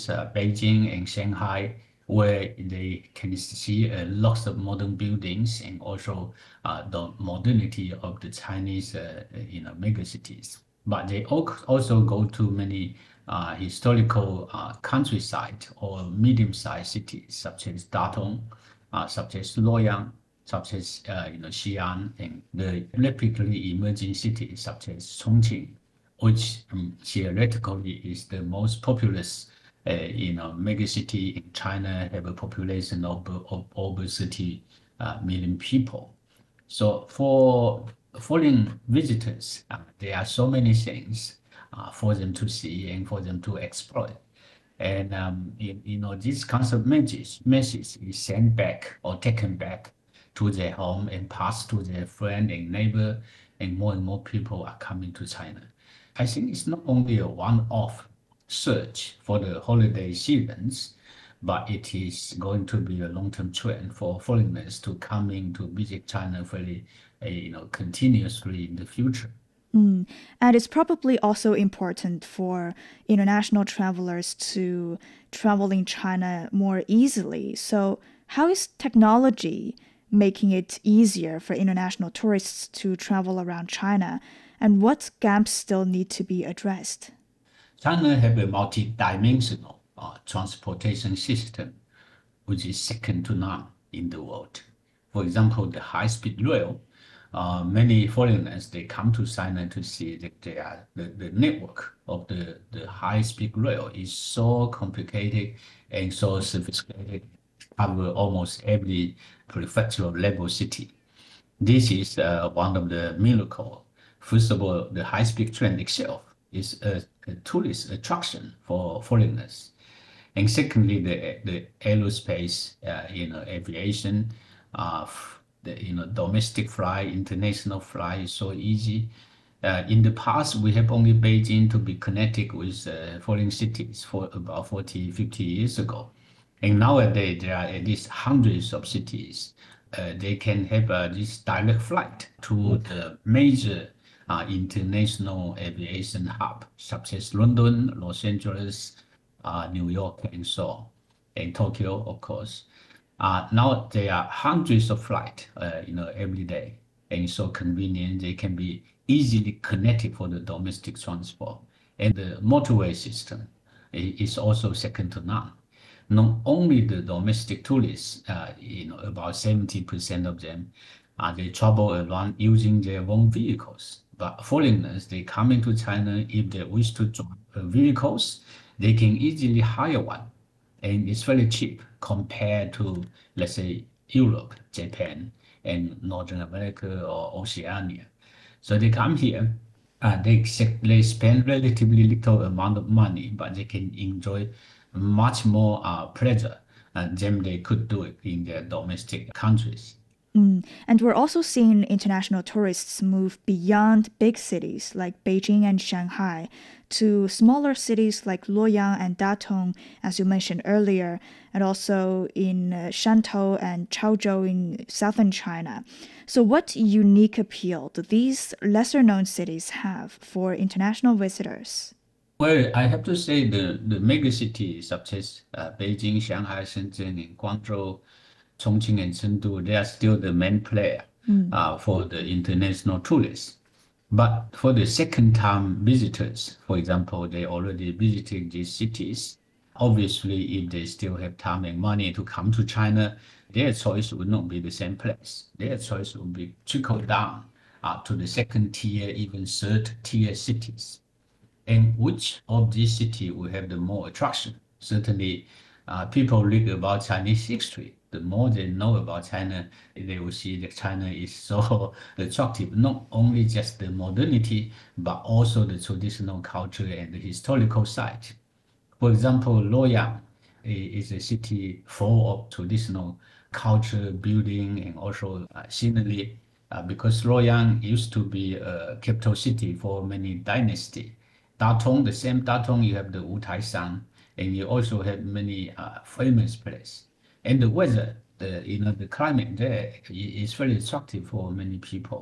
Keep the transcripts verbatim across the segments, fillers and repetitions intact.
as uh, Beijing and Shanghai, where they can see uh, lots of modern buildings and also uh, the modernity of the Chinese uh, you know, megacities. But they also go to many uh, historical uh, countryside or medium-sized cities such as Datong, uh, such as Luoyang, such as uh, you know, Xi'an, and the rapidly emerging cities such as Chongqing, which um, theoretically is the most populous uh, you know, megacity in China, have a population of, of over thirty uh, million people. So for foreign visitors, uh, there are so many things uh, for them to see and for them to explore. And um, you, you know, this kind of message, message is sent back or taken back to their home and passed to their friend and neighbor, and more and more people are coming to China. I think it's not only a one-off search for the holiday seasons, but it is going to be a long-term trend for foreigners to come in to visit China very, uh, you know, continuously in the future. Mm. And it's probably also important for international travelers to travel in China more easily. So how is technology making it easier for international tourists to travel around China? And what gaps still need to be addressed? China have a multi-dimensional uh, transportation system, which is second to none in the world. For example, the high-speed rail, uh, many foreigners, they come to China to see that they are, the, the network of the, the high-speed rail is so complicated and so sophisticated, cover almost every prefectural level city. This is uh, one of the miracles. First of all, the high-speed train itself is a, a tourist attraction for foreigners. And secondly, the, the aerospace, uh, you know, aviation, uh, the, you know, domestic flight, international flight is so easy. Uh, in the past, we have only Beijing to be connected with uh, foreign cities for about forty, fifty years ago. And nowadays, there are at least hundreds of cities. Uh, they can have uh, this direct flight to the major uh, international aviation hub, such as London, Los Angeles, uh, New York, and so on, and Tokyo, of course. Uh, now there are hundreds of flights, uh, you know, every day, and so convenient. They can be easily connected for the domestic transport, and the motorway system is also second to none. Not only the domestic tourists, uh, you know, about seventy percent of them, uh, they travel around using their own vehicles. But foreigners, they come into China, if they wish to drive vehicles, they can easily hire one. And it's very cheap compared to, let's say, Europe, Japan, and Northern America or Oceania. So they come here, uh, they, they spend relatively little amount of money, but they can enjoy much more uh, pleasure uh, than they could do it in their domestic countries. Mm. And we're also seeing international tourists move beyond big cities like Beijing and Shanghai to smaller cities like Luoyang and Datong, as you mentioned earlier, and also in uh, Shantou and Chaozhou in southern China. So what unique appeal do these lesser-known cities have for international visitors? Well, I have to say the, the mega cities such as uh, Beijing, Shanghai, Shenzhen, and Guangzhou, Chongqing, and Chengdu, they are still the main player Mm. uh, for the international tourists. But for the second-time visitors, for example, they already visited these cities. Obviously, if they still have time and money to come to China, their choice would not be the same place. Their choice would be trickled down uh, to the second tier, even third tier cities. And which of these cities will have the more attraction? Certainly, uh, people read about Chinese history. The more they know about China, they will see that China is so attractive, not only just the modernity, but also the traditional culture and the historical site. For example, Luoyang is a city full of traditional culture, building, and also uh, scenery, uh, because Luoyang used to be a capital city for many dynasties. Datong, the same Datong, you have the Wutai Shan, and you also have many uh, famous places. And the weather, the you know the climate there is very attractive for many people.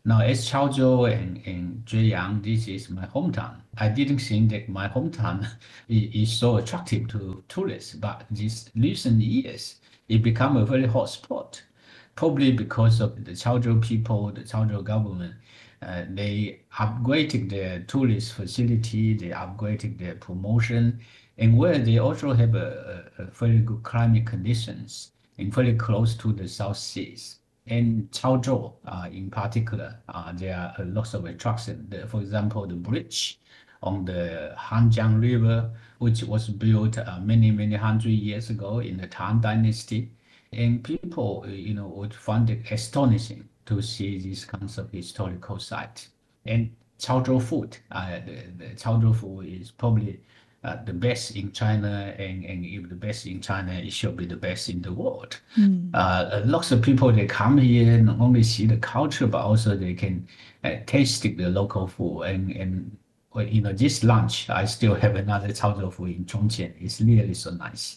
Now, as Chaozhou and, and Zhejiang, this is my hometown. I didn't think that my hometown is, is so attractive to tourists, but these recent years, it become a very hot spot, probably because of the Chaozhou people, the Chaozhou government. Uh, they upgraded their tourist facility, they upgraded their promotion, and where they also have a, a, a very good climate conditions and very close to the South Seas. And Chaozhou, uh, in particular, uh, there are lots of attractions. The, for example, the bridge on the Hanjiang River, which was built uh, many, many hundred years ago in the Tang Dynasty. And people, you know, would find it astonishing to see these kinds of historical sites. And Chaozhou food, uh, the, the Chaozhou food is probably uh, the best in China, and, and if the best in China, it should be the best in the world. Mm. Uh, lots of people, they come here not only see the culture, but also they can uh, taste the local food. And, and well, you know, this lunch, I still have another Chaozhou food in Chongqing. It's really so nice.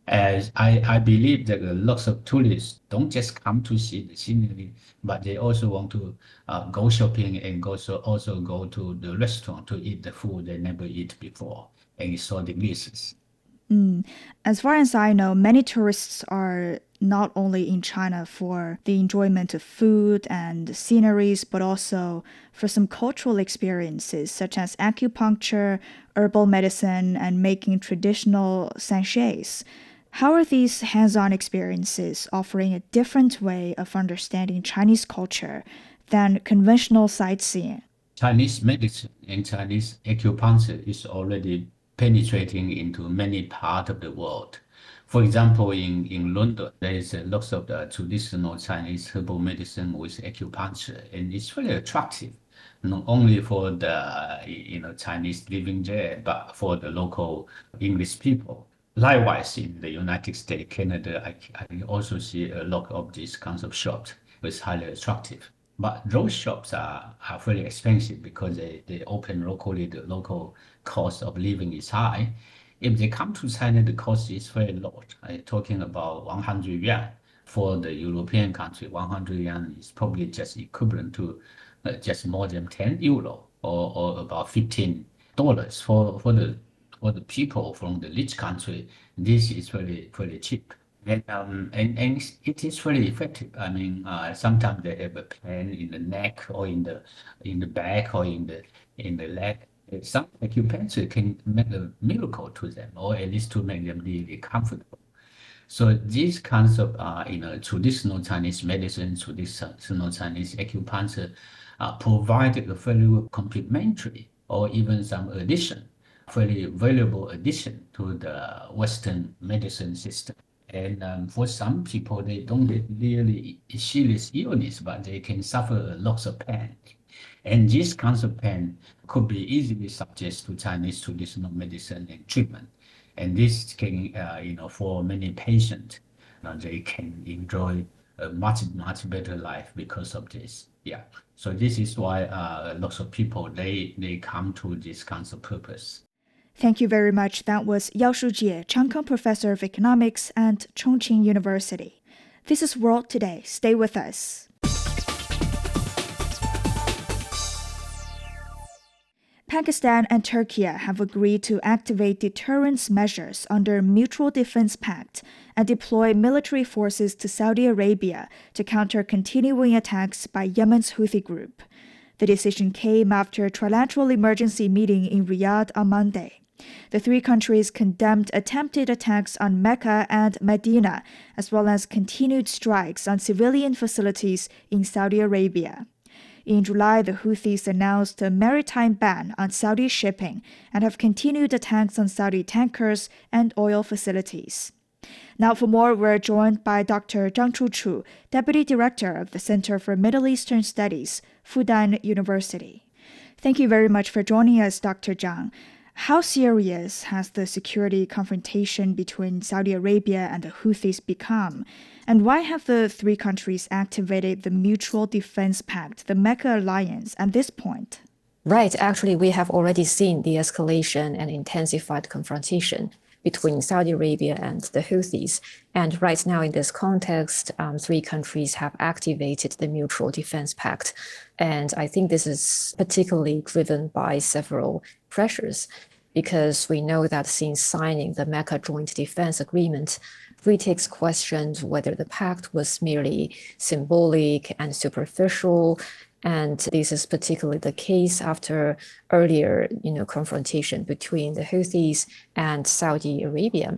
As I, I believe that lots of tourists don't just come to see the scenery, but they also want to uh, go shopping and also, also go to the restaurant to eat the food they never eat before. And it's so delicious. Mm. As far as I know, many tourists are not only in China for the enjoyment of food and sceneries, but also for some cultural experiences such as acupuncture, herbal medicine, and making traditional sanshés. How are these hands-on experiences offering a different way of understanding Chinese culture than conventional sightseeing? Chinese medicine and Chinese acupuncture is already penetrating into many parts of the world. For example, in, in London, there is uh, lots of the traditional Chinese herbal medicine with acupuncture, and it's very attractive, not only for the you know Chinese living there, but for the local English people. Likewise, in the United States, Canada, I, I also see a lot of these kinds of shops, which is highly attractive. But those shops are, are very expensive because they, they open locally, the local cost of living is high. If they come to China, the cost is very low. I'm talking about one hundred yuan. For the European country, one hundred yuan is probably just equivalent to uh, just more than ten euro or, or about fifteen dollars for, for the for the people from the rich country. This is very, very cheap. And, um, and, and it is very effective. I mean, uh, sometimes they have a pain in the neck or in the in the back or in the in the leg. Some acupuncture can make a miracle to them, or at least to make them really comfortable. So these kinds of uh, you know traditional Chinese medicine, traditional Chinese acupuncture, uh, provide a very complementary or even some addition, very valuable addition to the Western medicine system. And um, for some people, they don't get really serious illness, but they can suffer lots of pain. And this kinds of pain could be easily subject to Chinese traditional medicine and treatment. And this can, uh, you know, for many patients, you know, they can enjoy a much, much better life because of this. Yeah. So this is why uh, lots of people, they, they come to this kinds of purpose. Thank you very much. That was Yao Shujie, Changkeng Professor of Economics at Chongqing University. This is World Today. Stay with us. Pakistan and Turkey have agreed to activate deterrence measures under Mutual Defense Pact and deploy military forces to Saudi Arabia to counter continuing attacks by Yemen's Houthi group. The decision came after a trilateral emergency meeting in Riyadh on Monday. The three countries condemned attempted attacks on Mecca and Medina, as well as continued strikes on civilian facilities in Saudi Arabia. In July, the Houthis announced a maritime ban on Saudi shipping and have continued attacks on Saudi tankers and oil facilities. Now for more, we're joined by Doctor Zhang Chuchu, Deputy Director of the Center for Middle Eastern Studies, Fudan University. Thank you very much for joining us, Doctor Zhang. How serious has the security confrontation between Saudi Arabia and the Houthis become? And why have the three countries activated the Mutual Defense Pact, the Mecca Alliance, at this point? Right. Actually, we have already seen the escalation and intensified confrontation between Saudi Arabia and the Houthis. And right now, in this context, um, three countries have activated the Mutual Defense Pact. And I think this is particularly driven by several pressures, because we know that since signing the Mecca Joint Defense Agreement, critics questioned whether the pact was merely symbolic and superficial. And this is particularly the case after earlier, you know, confrontation between the Houthis and Saudi Arabia.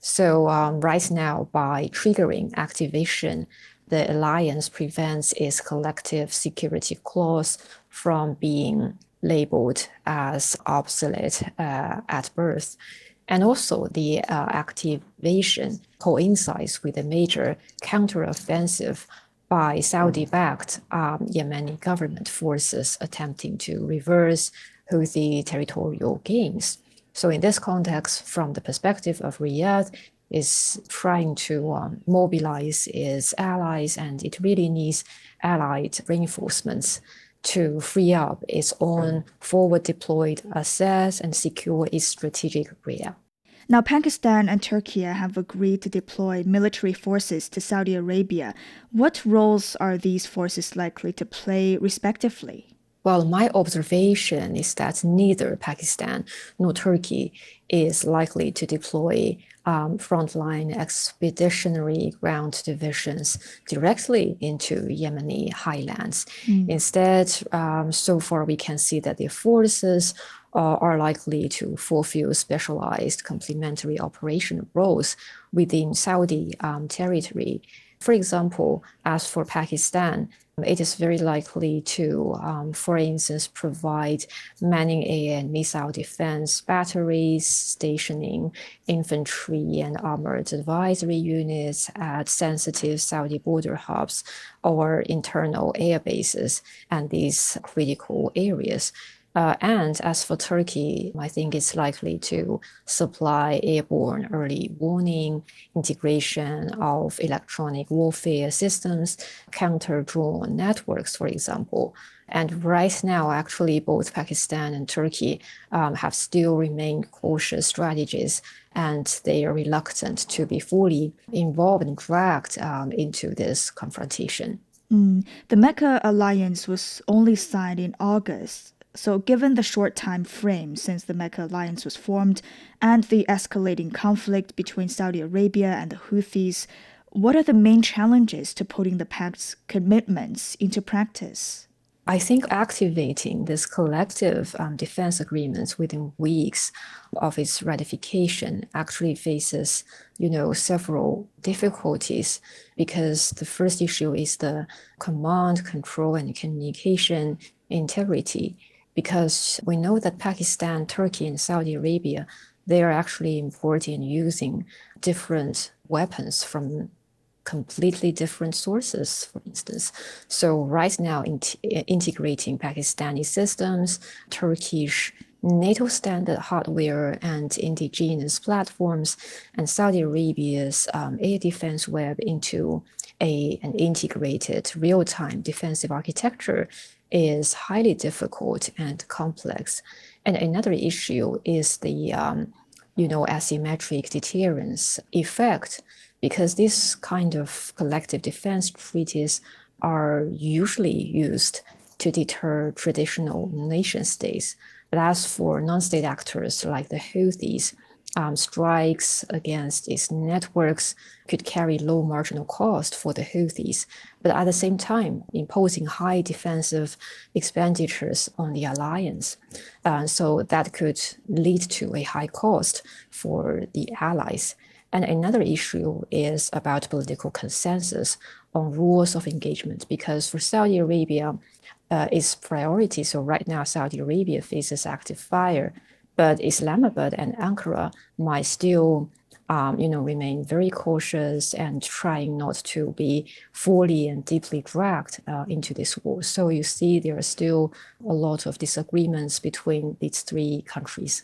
So um, right now, by triggering activation, the alliance prevents its collective security clause from being labeled as obsolete uh, at birth. And also the uh, activation coincides with a major counteroffensive by Saudi-backed um, Yemeni government forces attempting to reverse Houthi territorial gains. So in this context, from the perspective of Riyadh, is trying to um, mobilize its allies, and it really needs allied reinforcements to free up its own forward-deployed assets and secure its strategic area. Now, Pakistan and Turkey have agreed to deploy military forces to Saudi Arabia. What roles are these forces likely to play, respectively? Well, my observation is that neither Pakistan nor Turkey is likely to deploy um, frontline expeditionary ground divisions directly into Yemeni highlands. Mm. Instead, um, so far we can see that the forces uh, are likely to fulfill specialized complementary operation roles within Saudi um, territory. For example, as for Pakistan, it is very likely to, um, for instance, provide manning and missile defense batteries, stationing infantry and armored advisory units at sensitive Saudi border hubs or internal air bases and these critical areas. Uh, and as for Turkey, I think it's likely to supply airborne early warning, integration of electronic warfare systems, counter-drone networks, for example. And right now, actually, both Pakistan and Turkey um, have still remained cautious strategies, and they are reluctant to be fully involved and dragged um, into this confrontation. Mm. The Mecca alliance was only signed in August. So given the short time frame since the Mecca alliance was formed and the escalating conflict between Saudi Arabia and the Houthis, what are the main challenges to putting the pact's commitments into practice? I think activating this collective um, defense agreements within weeks of its ratification actually faces, you know, several difficulties, because the first issue is the command, control, and communication integrity. Because we know that Pakistan, Turkey, and Saudi Arabia, they are actually importing and using different weapons from completely different sources, for instance. So right now, in integrating Pakistani systems, Turkish NATO standard hardware and indigenous platforms, and Saudi Arabia's um, air defense web into a, an integrated real-time defensive architecture is highly difficult and complex. And another issue is the, um, you know, asymmetric deterrence effect, because this kind of collective defense treaties are usually used to deter traditional nation states. But as for non-state actors like the Houthis, Um, strikes against its networks could carry low marginal cost for the Houthis, but at the same time imposing high defensive expenditures on the alliance. Uh, so that could lead to a high cost for the allies. And another issue is about political consensus on rules of engagement, because for Saudi Arabia, uh, its priority, so right now Saudi Arabia faces active fire, but Islamabad and Ankara might still, um, you know, remain very cautious and trying not to be fully and deeply dragged uh, into this war. So you see there are still a lot of disagreements between these three countries.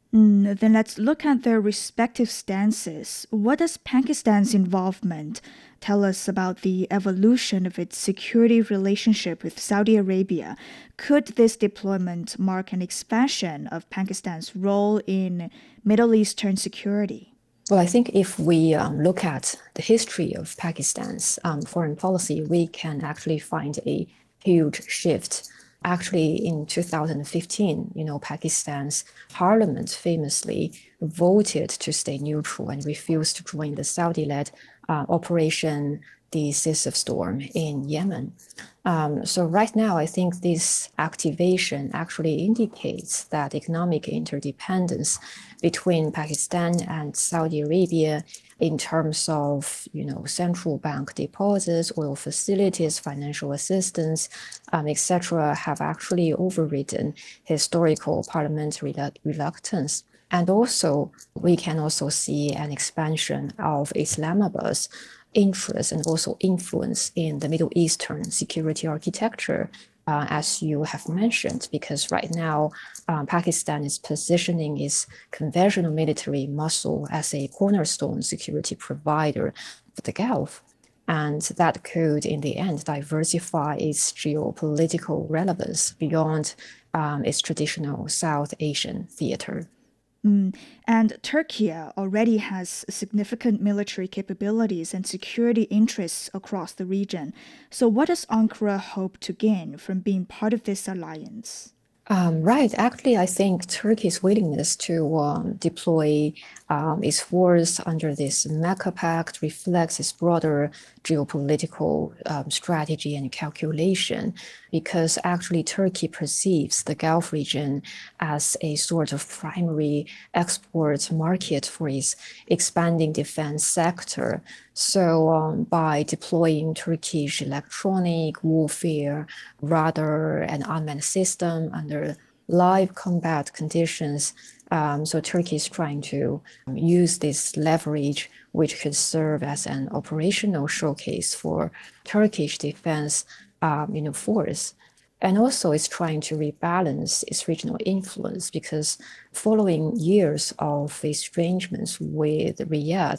Mm, then let's look at their respective stances. What does Pakistan's involvement tell us about the evolution of its security relationship with Saudi Arabia? Could this deployment mark an expansion of Pakistan's role in Middle Eastern security? Well, I think if we um, look at the history of Pakistan's um, foreign policy, we can actually find a huge shift. Actually, in two thousand fifteen, you know, Pakistan's parliament famously voted to stay neutral and refused to join the Saudi-led uh, Operation Decisive Storm in Yemen. Um, so right now, I think this activation actually indicates that economic interdependence between Pakistan and Saudi Arabia in terms of, you know, central bank deposits, oil facilities, financial assistance, um, et cetera, have actually overridden historical parliamentary reluctance. And also, we can also see an expansion of Islamabad's interest and also influence in the Middle Eastern security architecture, uh, as you have mentioned, because right now um, Pakistan is positioning its conventional military muscle as a cornerstone security provider for the Gulf. And that could, in the end, diversify its geopolitical relevance beyond um, its traditional South Asian theater. Mm. And Turkey already has significant military capabilities and security interests across the region. So, what does Ankara hope to gain from being part of this alliance? Um, right. Actually, I think Turkey's willingness to um, deploy um, its force under this Mecca Pact reflects its broader geopolitical um, strategy and calculation, because actually Turkey perceives the Gulf region as a sort of primary export market for its expanding defense sector. So um, by deploying Turkish electronic warfare, radar, and unmanned system under live combat conditions, um, so Turkey is trying to use this leverage, which could serve as an operational showcase for Turkish defense, um, you know, force. And also it's trying to rebalance its regional influence, because following years of estrangements with Riyadh,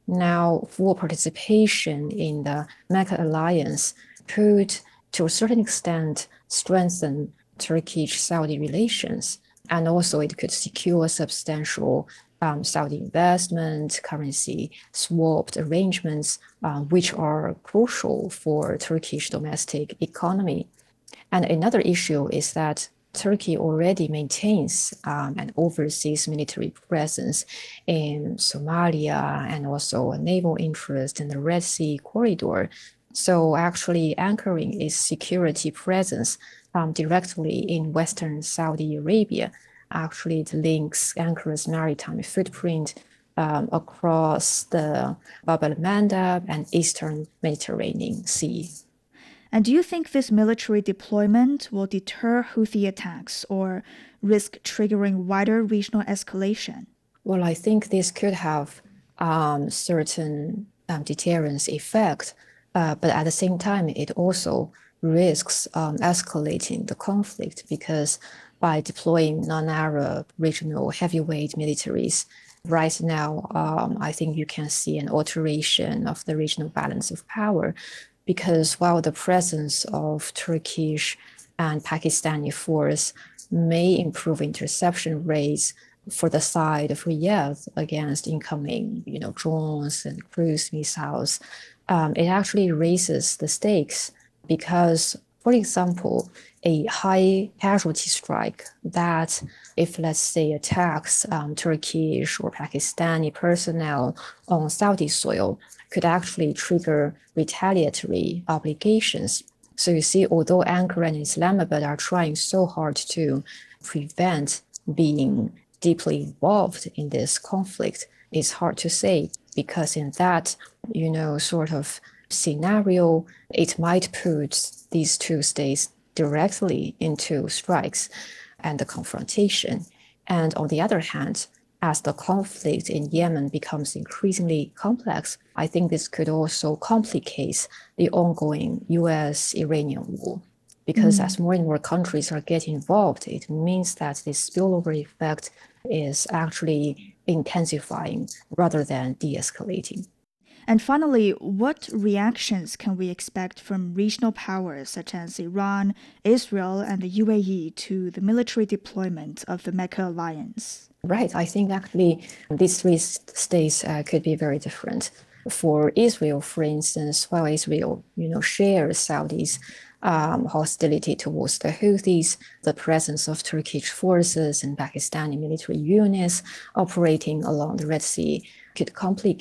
now full participation in the Mecca alliance could, to a certain extent, strengthen Turkish-Saudi relations. And also it could secure substantial um, Saudi investment, currency swapped arrangements, uh, which are crucial for Turkish domestic economy. And another issue is that Turkey already maintains um, an overseas military presence in Somalia and also a naval interest in the Red Sea corridor. So actually anchoring its security presence um, directly in Western Saudi Arabia, actually it links Ankara's maritime footprint um, across the Bab el-Mandab and Eastern Mediterranean Sea. And do you think this military deployment will deter Houthi attacks or risk triggering wider regional escalation? Well, I think this could have um, certain um, deterrence effect, uh, but at the same time, it also risks um, escalating the conflict, because by deploying non-Arab regional heavyweight militaries, right now, um, I think you can see an alteration of the regional balance of power. Because while the presence of Turkish and Pakistani force may improve interception rates for the side of Riyadh against incoming, you know, drones and cruise missiles, um, it actually raises the stakes, because, for example, a high casualty strike that, if let's say attacks um, Turkish or Pakistani personnel on Saudi soil, could actually trigger retaliatory obligations. So you see, although Ankara and Islamabad are trying so hard to prevent being deeply involved in this conflict, it's hard to say, because in that, you know, sort of scenario, it might put these two states directly into strikes and the confrontation. And on the other hand, as the conflict in Yemen becomes increasingly complex, I think this could also complicate the ongoing U S-Iranian war. Because mm. as more and more countries are getting involved, it means that this spillover effect is actually intensifying rather than de-escalating. And finally, what reactions can we expect from regional powers such as Iran, Israel, and the U A E to the military deployment of the Mecca alliance? Right. I think actually these three states uh, could be very different. For Israel, for instance, while Israel, you know, shares Saudi's um, hostility towards the Houthis, the presence of Turkish forces and Pakistani military units operating along the Red Sea could complicate